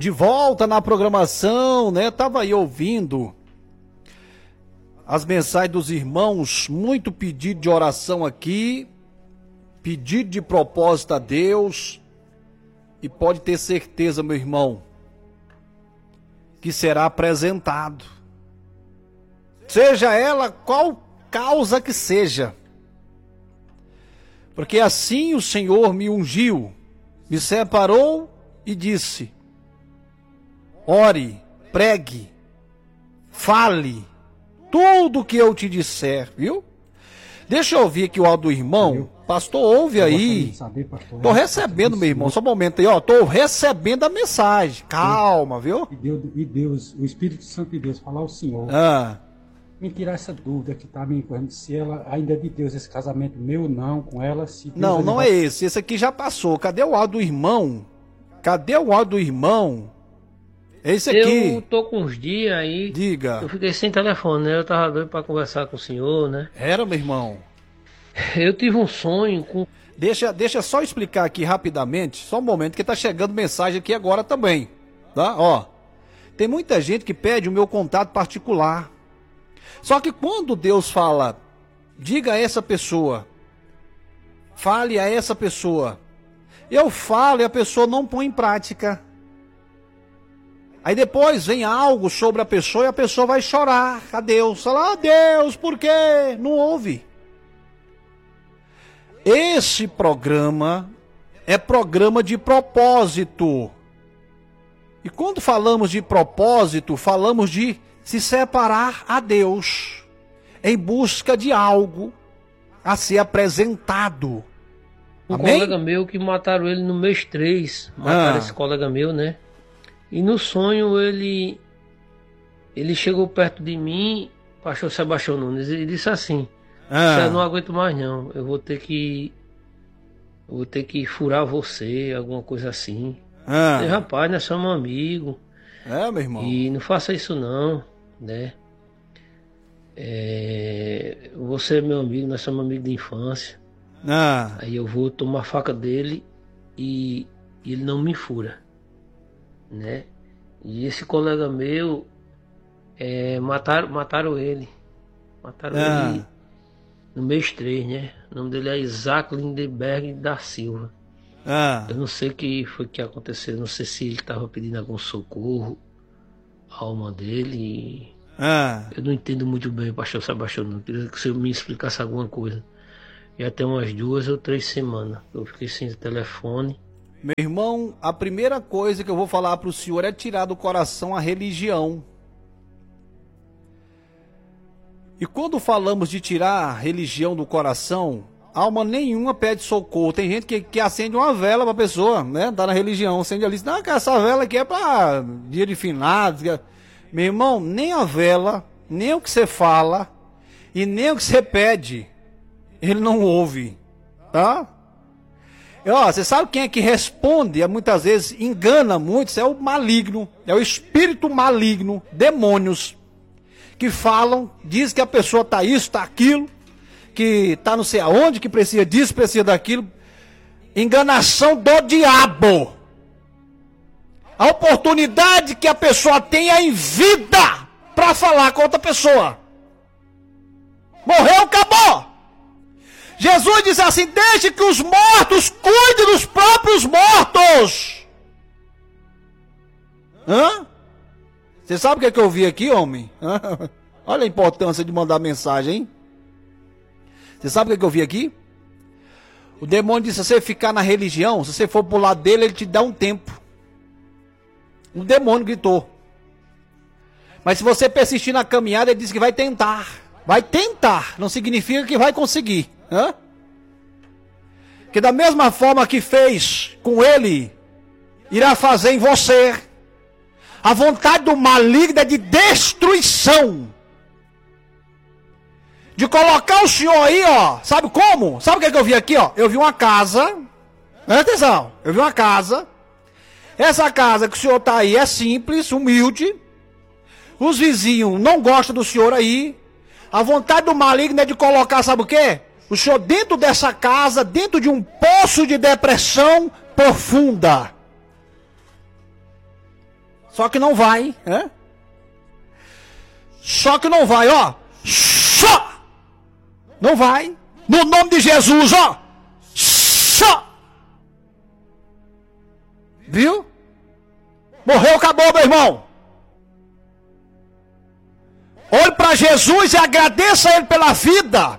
de volta na programação, né? Tava aí ouvindo as mensagens dos irmãos, muito pedido de oração aqui, pedido de propósito a Deus, e pode ter certeza, meu irmão, que será apresentado, seja ela qual causa que seja, porque assim o Senhor me ungiu, me separou e disse: ore, pregue, fale, tudo que eu te disser, viu? Deixa eu ouvir aqui o áudio do irmão. Pastor, ouve aí. Tô recebendo, meu irmão, só um momento aí, ó. Tô recebendo a mensagem. Calma, viu? E Deus, o Espírito Santo de Deus, falar ao Senhor. Me tirar essa dúvida que tá me incorrendo, se ela ainda é de Deus, esse casamento meu, não, com ela. Se Deus não, não vai... é esse. Esse aqui já passou. Cadê o áudio do irmão? Cadê o áudio do irmão? Esse aqui. Eu tô com uns dias aí. Diga. Eu fiquei sem telefone, né? Eu tava doido pra conversar com o senhor, né? Era, meu irmão. Eu tive um sonho com... Deixa só explicar aqui rapidamente, só um momento, que tá chegando mensagem aqui agora também, tá? Ó, tem muita gente que pede o meu contato particular. Só que quando Deus fala, diga a essa pessoa, fale a essa pessoa, eu falo e a pessoa não põe em prática. Aí depois vem algo sobre a pessoa e a pessoa vai chorar a Deus. Falar, Deus, por quê? Não ouve. Esse programa é programa de propósito. E quando falamos de propósito, falamos de se separar a Deus em busca de algo a ser apresentado. Um Amém? colega meu que mataram ele no mês 3. Mataram esse colega meu, né? E no sonho ele chegou perto de mim, pastor Sebastião Nunes, e disse assim: eu não aguento mais não, eu vou ter que furar você, alguma coisa assim. Eu falei, rapaz, nós somos amigos. Meu irmão. E não faça isso não, né? Você é meu amigo, nós somos amigos de infância. Aí eu vou tomar a faca dele e ele não me fura, né? E esse colega meu, mataram ele. Mataram ele no mês 3, né? O nome dele é Isaac Lindenberg da Silva. Eu não sei o que foi que aconteceu, não sei se ele estava pedindo algum socorro à alma dele. Eu não entendo muito bem o pastor Sebastião, não. Queria que o senhor me explicasse alguma coisa. Já tem umas 2 ou 3 semanas eu fiquei sem telefone. Meu irmão, a primeira coisa que eu vou falar para o senhor é tirar do coração a religião. E quando falamos de tirar a religião do coração, alma nenhuma pede socorro. Tem gente que acende uma vela para a pessoa, né? Tá na religião, acende ali, não, essa vela aqui é para dia de finados. Meu irmão, nem a vela, nem o que você fala e nem o que você pede, ele não ouve, tá? E, ó, você sabe quem é que responde? Muitas vezes engana muito. Isso é o maligno, é o espírito maligno, demônios que falam, diz que a pessoa tá isso, tá aquilo, que tá não sei aonde, que precisa disso, precisa daquilo. Enganação do diabo. A oportunidade que a pessoa tem é em vida para falar com outra pessoa. Morreu, acabou. Jesus disse assim: deixe que os mortos cuidem dos próprios mortos. Você sabe o que eu vi aqui, homem? Olha a importância de mandar mensagem, hein? Você sabe o que eu vi aqui? O demônio disse: se você ficar na religião, se você for pro lado dele, ele te dá um tempo. O demônio gritou. Mas se você persistir na caminhada, ele disse que vai tentar. Vai tentar, não significa que vai conseguir. Que da mesma forma que fez com ele, irá fazer em você. A vontade do maligno é de destruição. De colocar o senhor aí, ó. Sabe como? Sabe o que eu vi aqui, ó? Eu vi uma casa. Presta atenção. Eu vi uma casa. Essa casa que o senhor tá aí é simples, humilde. Os vizinhos não gostam do senhor aí. A vontade do maligno é de colocar, sabe o quê? O senhor dentro dessa casa, dentro de um poço de depressão profunda. Só que não vai, né? Só que não vai, ó. Só! Não vai. No nome de Jesus, ó. Só! Viu? Morreu, acabou, meu irmão. Olhe para Jesus e agradeça a Ele pela vida.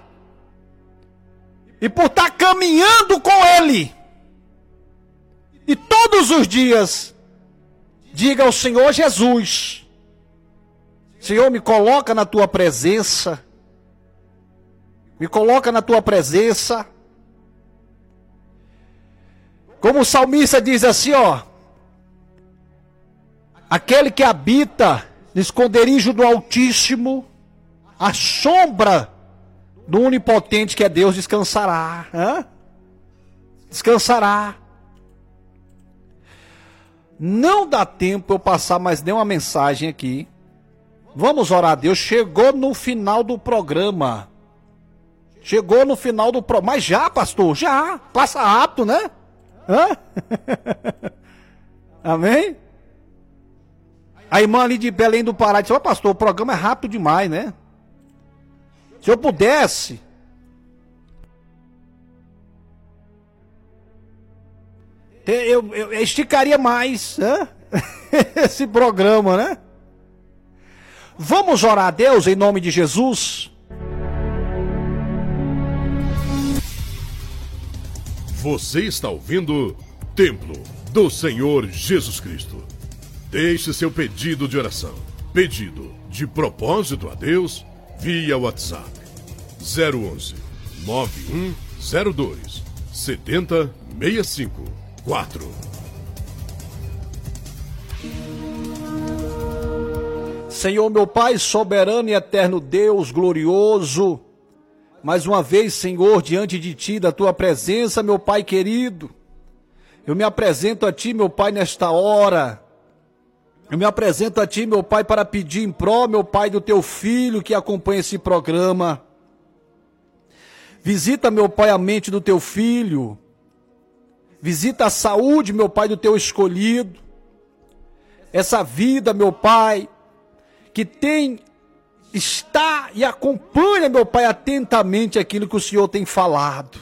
E por estar caminhando com Ele. E todos os dias, diga ao Senhor Jesus: Senhor, me coloca na tua presença. Me coloca na tua presença. Como o salmista diz assim, ó: aquele que habita no esconderijo do Altíssimo, a sombra do Onipotente que é Deus descansará. Hã? Descansará. Não dá tempo eu passar mais nenhuma mensagem aqui. Vamos orar a Deus. Chegou no final do programa. Chegou no final do programa. Mas já, pastor, já. Passa rápido, né? Hã? Amém? A irmã ali de Belém do Pará disse: ó, pastor, o programa é rápido demais, né? Se eu pudesse, eu esticaria mais, né? Esse programa, né? Vamos orar a Deus em nome de Jesus. Você está ouvindo Templo do Senhor Jesus Cristo. Deixe seu pedido de oração, pedido de propósito a Deus, via WhatsApp 011 9102 70654. Senhor, meu Pai, soberano e eterno Deus, glorioso, mais uma vez, Senhor, diante de Ti, da Tua presença, meu Pai querido, eu me apresento a Ti, meu Pai, nesta hora. Eu me apresento a Ti, meu Pai, para pedir em pró, meu Pai, do Teu Filho que acompanha esse programa. Visita, meu Pai, a mente do Teu Filho. Visita a saúde, meu Pai, do Teu escolhido. Essa vida, meu Pai, que está e acompanha, meu Pai, atentamente aquilo que o Senhor tem falado.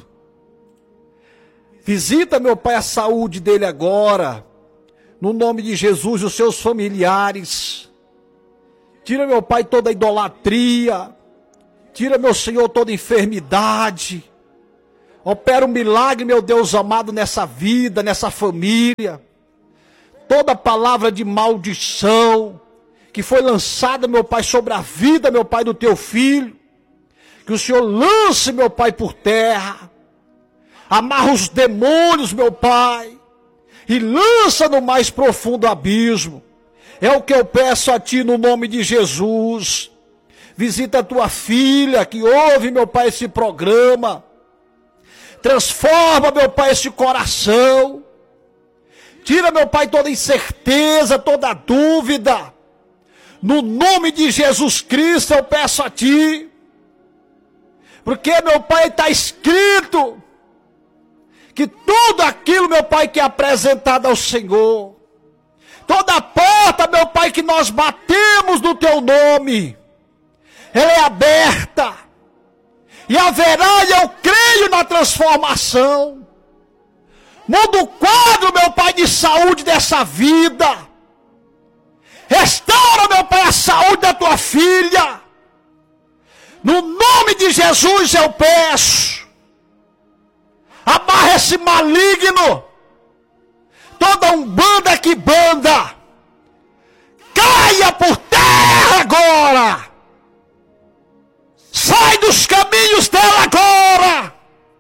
Visita, meu Pai, a saúde dele agora. No nome de Jesus, os seus familiares. Tira, meu Pai, toda a idolatria. Tira, meu Senhor, toda a enfermidade. Opera um milagre, meu Deus amado, nessa vida, nessa família. Toda palavra de maldição que foi lançada, meu Pai, sobre a vida, meu Pai, do Teu Filho. Que o Senhor lance, meu Pai, por terra. Amarra os demônios, meu Pai. E lança no mais profundo abismo. É o que eu peço a Ti no nome de Jesus. Visita a Tua filha que ouve, meu Pai, esse programa. Transforma, meu Pai, esse coração. Tira, meu Pai, toda incerteza, toda dúvida. No nome de Jesus Cristo eu peço a Ti. Porque, meu Pai, está escrito que tudo aquilo, meu Pai, que é apresentado ao Senhor, toda porta, meu Pai, que nós batemos no Teu nome, ela é aberta. E haverá, e eu creio na transformação. Muda o quadro, meu Pai, de saúde dessa vida. Restaura, meu Pai, a saúde da Tua filha. No nome de Jesus eu peço. Amarra esse maligno. Toda umbanda que banda. Caia por terra agora. Sai dos caminhos dela agora.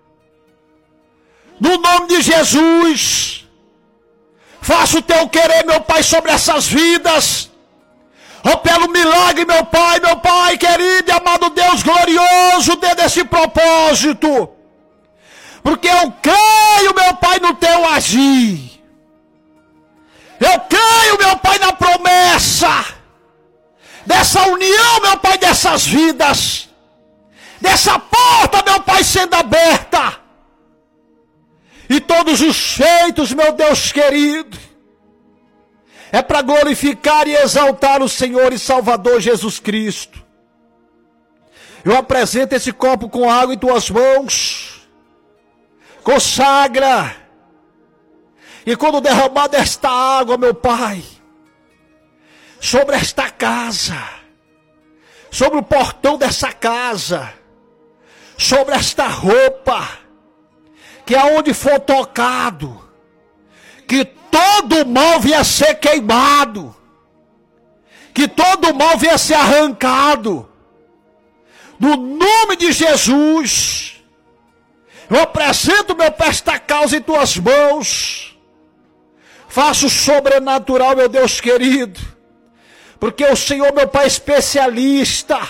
No nome de Jesus. Faça o Teu querer, meu Pai, sobre essas vidas. Oh, pelo milagre, meu Pai querido e amado Deus glorioso, dê desse propósito. Porque eu creio, meu Pai, no Teu agir. Eu creio, meu Pai, na promessa dessa união, meu Pai, dessas vidas. Dessa porta, meu Pai, sendo aberta. E todos os feitos, meu Deus querido, é para glorificar e exaltar o Senhor e Salvador Jesus Cristo. Eu apresento esse copo com água em tuas mãos, consagra, e quando derramar desta água, meu Pai, sobre esta casa, sobre o portão dessa casa, sobre esta roupa, que aonde for tocado, que todo mal venha ser queimado, que todo mal venha ser arrancado, no nome de Jesus. Eu apresento meu pé esta causa em tuas mãos, faço o sobrenatural, meu Deus querido, porque o Senhor, meu Pai, é especialista,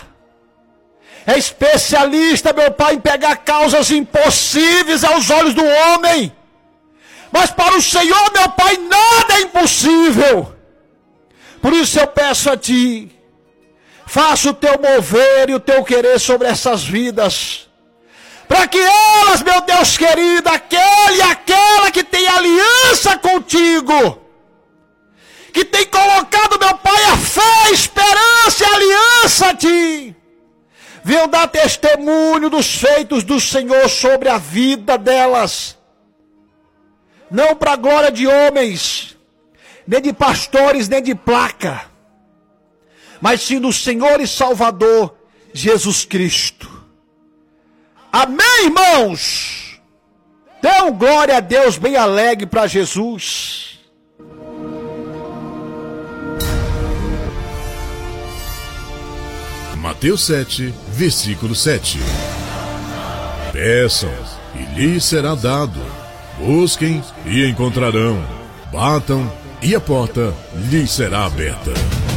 meu Pai, em pegar causas impossíveis aos olhos do homem, mas para o Senhor, meu Pai, nada é impossível. Por isso eu peço a Ti, faça o Teu mover e o Teu querer sobre essas vidas, para que elas, meu Deus querido, aquele e aquela que tem aliança contigo, que tem colocado, meu Pai, a fé, a esperança e a aliança a Ti, venham dar testemunho dos feitos do Senhor sobre a vida delas, não para a glória de homens, nem de pastores, nem de placa, mas sim do Senhor e Salvador Jesus Cristo. Amém, irmãos? Dão glória a Deus bem alegre para Jesus. Mateus 7, versículo 7. Peçam e lhes será dado. Busquem e encontrarão. Batam e a porta lhes será aberta.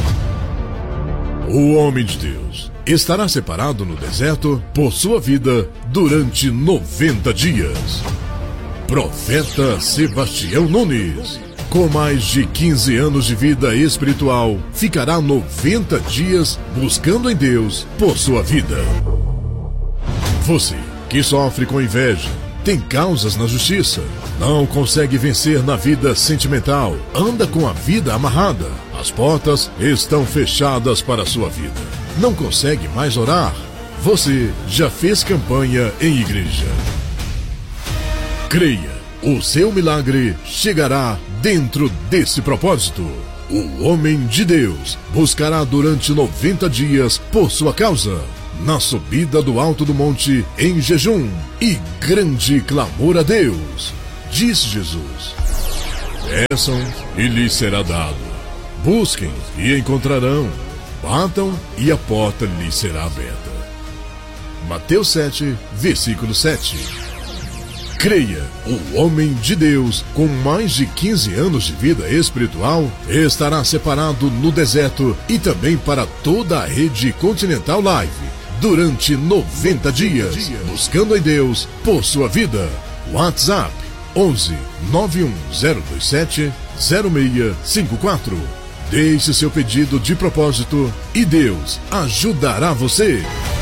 O homem de Deus estará separado no deserto por sua vida durante 90 dias. Profeta Sebastião Nunes, com mais de 15 anos de vida espiritual, ficará 90 dias buscando em Deus por sua vida. Você que sofre com inveja, tem causas na justiça, não consegue vencer na vida sentimental, anda com a vida amarrada, as portas estão fechadas para a sua vida, não consegue mais orar, você já fez campanha em igreja. Creia, o seu milagre chegará dentro desse propósito. O homem de Deus buscará durante 90 dias por sua causa, na subida do alto do monte, em jejum e grande clamor a Deus. Diz Jesus: peçam e lhes será dado. Busquem e encontrarão. Batam e a porta lhes será aberta. Mateus 7, versículo 7. Creia, o homem de Deus, com mais de 15 anos de vida espiritual, estará separado no deserto e também para toda a rede Continental Live, durante 90 dias, buscando em Deus por sua vida. WhatsApp 11 91027 0654. Deixe seu pedido de propósito e Deus ajudará você.